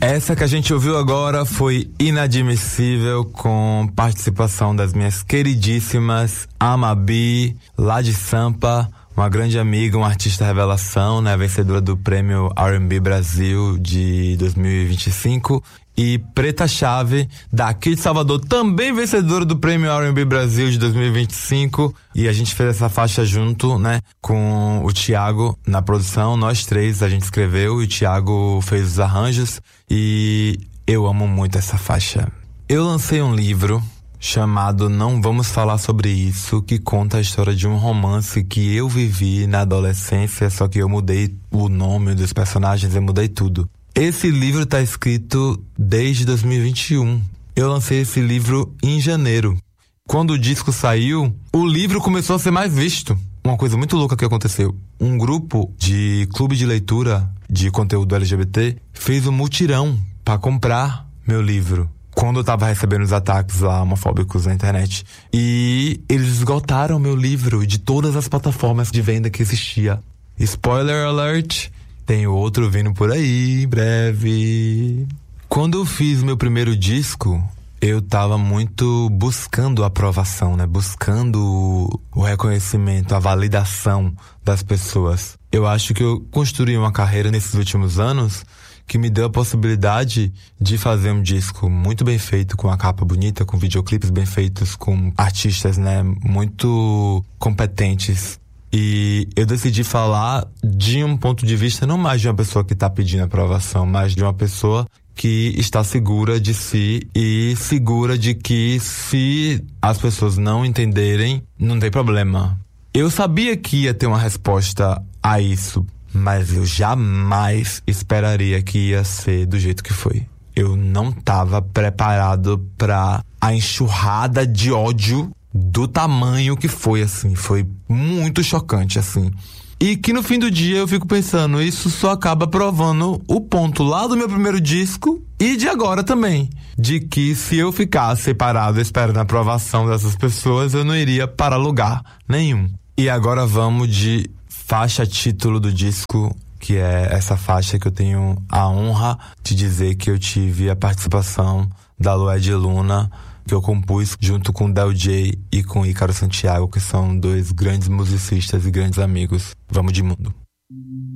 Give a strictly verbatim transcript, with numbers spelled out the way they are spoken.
Essa que a gente ouviu agora foi Inadmissível, com participação das minhas queridíssimas Amabi, lá de Sampa, uma grande amiga, uma artista revelação, né, vencedora do prêmio R and B Brasil de dois mil e vinte e cinco, e Preta Chave, daqui de Salvador, também vencedora do prêmio R and B Brasil de dois mil e vinte e cinco, e a gente fez essa faixa junto, né, com o Thiago na produção. Nós três a gente escreveu e o Thiago fez os arranjos, e eu amo muito essa faixa. Eu lancei um livro chamado Não Vamos Falar Sobre Isso, que conta a história de um romance que eu vivi na adolescência, só que eu mudei o nome dos personagens, eu mudei tudo. Esse livro tá escrito desde dois mil e vinte e um. Eu lancei esse livro em janeiro. Quando o disco saiu, o livro começou a ser mais visto. Uma coisa muito louca que aconteceu. Um grupo de clube de leitura de conteúdo L G B T fez um mutirão para comprar meu livro, quando eu tava recebendo os ataques lá homofóbicos na internet. E eles esgotaram meu livro de todas as plataformas de venda que existia. Spoiler alert, tem outro vindo por aí em breve. Quando eu fiz meu primeiro disco, eu tava muito buscando a aprovação, né? Buscando o reconhecimento, a validação das pessoas. Eu acho que eu construí uma carreira nesses últimos anos que me deu a possibilidade de fazer um disco muito bem feito, com a capa bonita, com videoclipes bem feitos, com artistas, né, muito competentes. E eu decidi falar de um ponto de vista não mais de uma pessoa que está pedindo aprovação, mas de uma pessoa que está segura de si e segura de que, se as pessoas não entenderem, não tem problema. Eu sabia que ia ter uma resposta a isso, mas eu jamais esperaria que ia ser do jeito que foi. Eu não tava preparado pra a enxurrada de ódio do tamanho que foi, assim. Foi muito chocante, assim. E que no fim do dia eu fico pensando, isso só acaba provando o ponto lá do meu primeiro disco e de agora também. De que se eu ficasse separado esperando a aprovação dessas pessoas, eu não iria para lugar nenhum. E agora vamos de faixa título do disco, que é essa faixa que eu tenho a honra de dizer que eu tive a participação da Lued Luna, que eu compus junto com Del J e com Ícaro Santiago, que são dois grandes musicistas e grandes amigos. Vamos de Mundo.